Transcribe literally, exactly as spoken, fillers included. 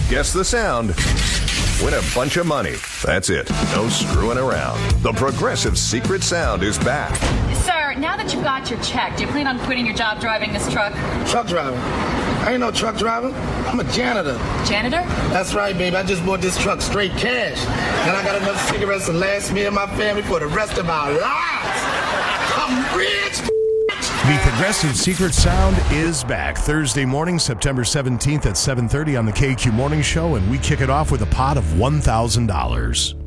Guess the sound. Win a bunch of money. That's it. No screwing around. The Progressive Secret Sound is back. Sir, now that you got your check, do you plan on quitting your job driving this truck? Truck driver? I ain't no truck driver. I'm a janitor. Janitor? That's right, baby. I just bought this truck straight cash. And I got enough cigarettes to last me and my family for the rest of our lives. I'm rich. The Progressive Secret Sound is back Thursday morning, September seventeenth at seven thirty on the K Q Morning Show, and we kick it off with a pot of one thousand dollars.